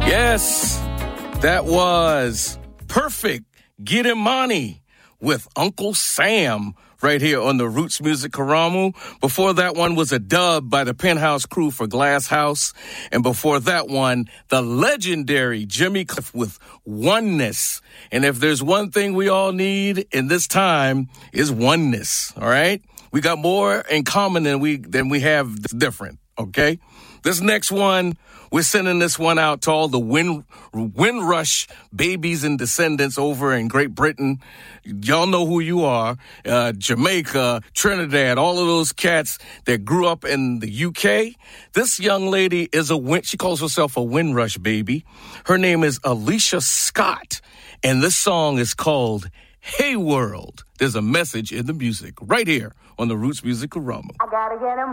Yes, that was Perfect Girimani with Uncle Sam right here on the Roots Music Karamu. Before that one was a dub by the Penthouse Crew for Glass House. And before that one, the legendary Jimmy Cliff with Oneness. And if there's one thing we all need in this time is oneness, all right? We got more in common than we have different, okay? This next one, we're sending this one out to all the Windrush babies and descendants over in Great Britain. Y'all know who you are. Jamaica, Trinidad, all of those cats that grew up in the UK. This young lady is she calls herself a Windrush baby. Her name is Alicia Scott, and this song is called Hey World. There's a message in the music right here on the Roots Music Karamu. I gotta get 'em.